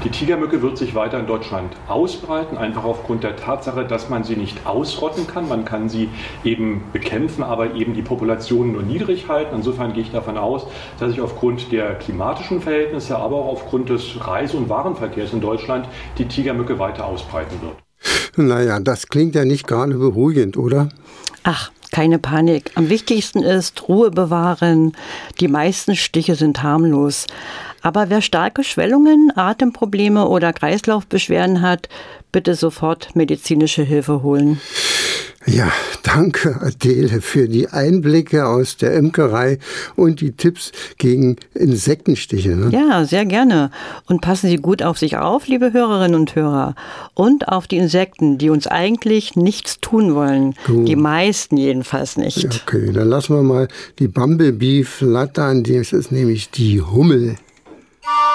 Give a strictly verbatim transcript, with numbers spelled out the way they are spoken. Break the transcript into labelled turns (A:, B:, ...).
A: Die Tigermücke wird sich weiter in Deutschland ausbreiten, einfach aufgrund der Tatsache, dass man sie nicht ausrotten kann. Man kann sie eben bekämpfen, aber eben die Population nur niedrig halten. Insofern gehe ich davon aus, dass sich aufgrund der klimatischen Verhältnisse, aber auch aufgrund des Reise- und Warenverkehrs in Deutschland die Tigermücke weiter ausbreiten wird.
B: Naja, das klingt ja nicht gerade beruhigend, oder?
C: Ach, keine Panik. Am wichtigsten ist Ruhe bewahren. Die meisten Stiche sind harmlos. Aber wer starke Schwellungen, Atemprobleme oder Kreislaufbeschwerden hat, bitte sofort medizinische Hilfe holen.
B: Ja, danke Adele für die Einblicke aus der Imkerei und die Tipps gegen Insektenstiche. Ne?
C: Ja, sehr gerne. Und passen Sie gut auf sich auf, liebe Hörerinnen und Hörer. Und auf die Insekten, die uns eigentlich nichts tun wollen. Gut. Die meisten jedenfalls nicht.
B: Okay, dann lassen wir mal die Bumblebee flattern. Das ist nämlich die Hummel.